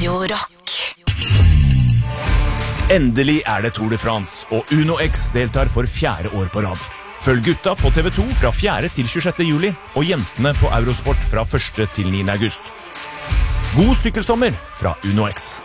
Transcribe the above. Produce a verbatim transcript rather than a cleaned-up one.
Radio Rock. Endelig er det Tour de France, og Uno X deltar for fjerde år på rad. Følg gutta på T V to fra fjerde til tjuesjette juli, og jentene på Eurosport fra første til niende august. God sykkelsommer fra Uno X.